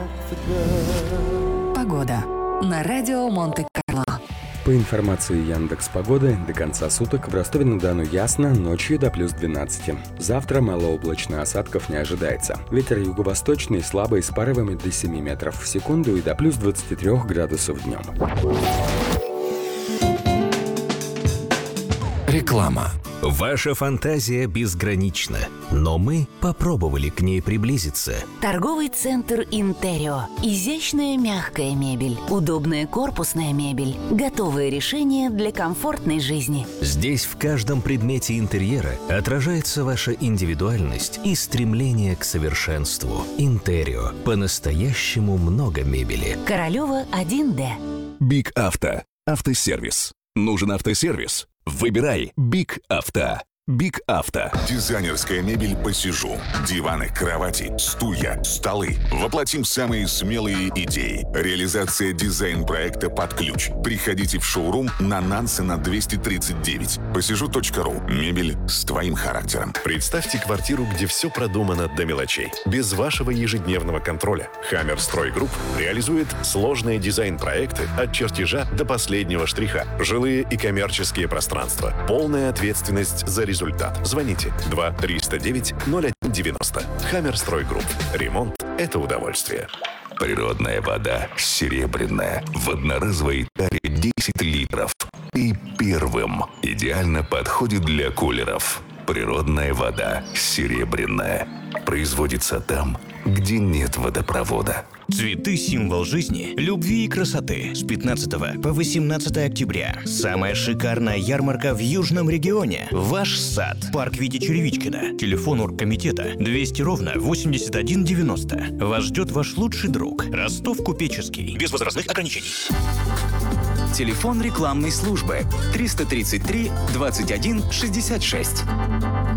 Погода на радио Монте-Карло. По информации Яндекс.Погоды, до конца суток в Ростове-на-Дону ясно, ночью до плюс 12. Завтра малооблачно, осадков не ожидается. Ветер юго-восточный, слабый, с порывами до 7 метров в секунду и до плюс 23 градусов днем. Реклама. Ваша фантазия безгранична, но мы попробовали к ней приблизиться. Торговый центр «Интерио». Изящная мягкая мебель, удобная корпусная мебель, готовые решения для комфортной жизни. Здесь в каждом предмете интерьера отражается ваша индивидуальность и стремление к совершенству. «Интерио». По-настоящему много мебели. Королева 1Д. Биг Авто. Автосервис. Нужен автосервис? Выбирай Биг Авто. Биг Авто. Дизайнерская мебель «Посижу». Диваны, кровати, стулья, столы. Воплотим самые смелые идеи. Реализация дизайн-проекта под ключ. Приходите в шоурум на Нансена 239. Посижу.ру. Мебель с твоим характером. Представьте квартиру, где все продумано до мелочей. Без вашего ежедневного контроля. Хаммерстройгрупп реализует сложные дизайн-проекты от чертежа до последнего штриха. Жилые и коммерческие пространства. Полная ответственность за результат. Звоните 2-309-0190. Хаммерстройгрупп. Ремонт – это удовольствие. Природная вода серебряная. В одноразовой таре 10 литров. И первым. Идеально подходит для кулеров. Природная вода серебряная. Производится там, где нет водопровода. Цветы – символ жизни, любви и красоты. С 15 по 18 октября. Самая шикарная ярмарка в Южном регионе. Ваш сад. Парк Вити Черевичкина. Телефон оргкомитета 200 ровно 8190. Вас ждет ваш лучший друг. Ростов Купеческий. Без возрастных ограничений. Телефон рекламной службы 333 21 66.